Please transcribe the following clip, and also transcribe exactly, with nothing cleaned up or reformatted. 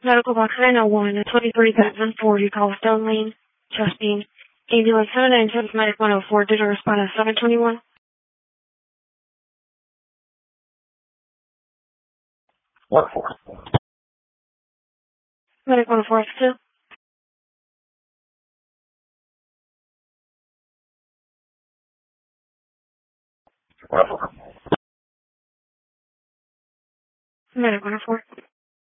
Medical box nine oh one, a twenty-three thousand four, you call Stone Lane, Justine. Ambulance seven nine seven, medic one oh four, did a respond at seven twenty-one? What for? Medic one oh four, two. What for? Medic one oh four.